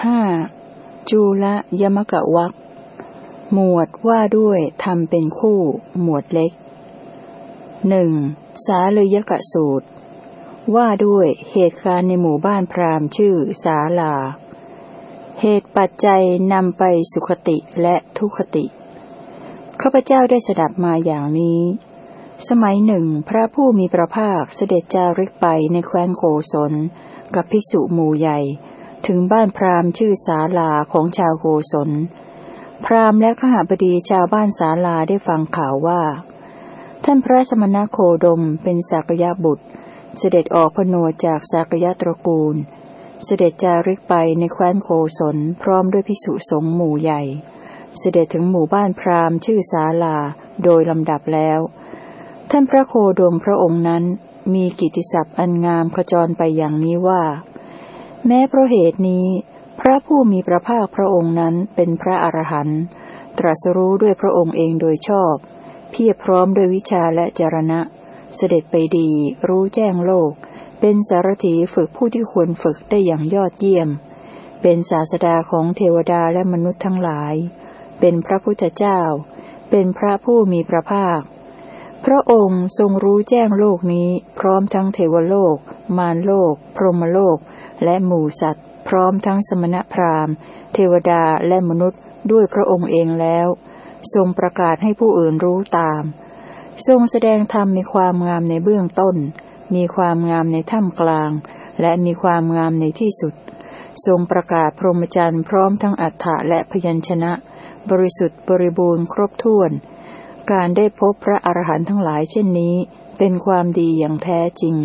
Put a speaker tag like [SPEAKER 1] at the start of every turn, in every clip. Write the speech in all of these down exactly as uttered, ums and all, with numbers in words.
[SPEAKER 1] ห้าจูลยมกวรรคหมวดว่าด้วยทำเป็นคู่หมวดเล็กหนึ่งสาลยกสูตรว่าด้วยเหตุการณ์ในหมู่บ้านพราหมณ์ชื่อสาลาเหตุปัจจัยนำไปสุคติและทุคติข้าพเจ้าได้สดับมาอย่างนี้สมัยหนึ่งพระผู้มีพระภาคเสด็จจาริกไปในแคว้นโกศลกับภิกษุหมู่ใหญ่ถึงบ้านพราหมณ์ชื่อสาลาของชาวโกศลพราหมณ์และขหบดีชาวบ้านสาลาได้ฟังข่าวว่าท่านพระสมณโคดมเป็นสากยบุตรเสด็จออกผนวดจากสากยตระกูลเสด็จจาริกไปในแคว้นโกศลพร้อมด้วยภิกษุสงฆ์หมู่ใหญ่เสด็จถึงหมู่บ้านพราหมณ์ชื่อสาลาโดยลำดับแล้วท่านพระโคดมพระองค์นั้นมีกิตติศัพท์อันงามขจรไปอย่างนี้ว่าแม้เพราะเหตุนี้พระผู้มีพระภาคพระองค์นั้นเป็นพระอรหันต์ตรัสรู้ด้วยพระองค์เองโดยชอบเพียรพร้อมด้วยวิชาและจรณะเสด็จไปดีรู้แจ้งโลกเป็นสารถีฝึกผู้ที่ควรฝึกได้อย่างยอดเยี่ยมเป็นศาสดาของเทวดาและมนุษย์ทั้งหลายเป็นพระพุทธเจ้าเป็นพระผู้มีพระภาคพระองค์ทรงรู้แจ้งโลกนี้พร้อมทั้งเทวโลกมารโลกพรหมโลกและหมู่สัตว์พร้อมทั้งสมณพราหมณ์เทวดาและมนุษย์ด้วยพระองค์เองแล้วทรงประกาศให้ผู้อื่นรู้ตามทรงแสดงธรรมมีความงามในเบื้องต้นมีความงามในท่ามกลางและมีความงามในที่สุดทรงประกาศพรหมจรรย์พร้อมทั้งอรรถะและพยัญชนะบริสุทธิ์บริบูรณ์ครบถ้วนการได้พบพระอรหันต์ทั้งหลายเช่นนี้เป็นความดีอย่างแท้จริง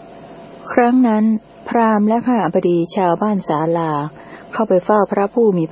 [SPEAKER 1] ครั้งนั้นพราหมณ์และข้าบดีชาวบ้านศาลาเข้าไปเฝ้าพระผู้มี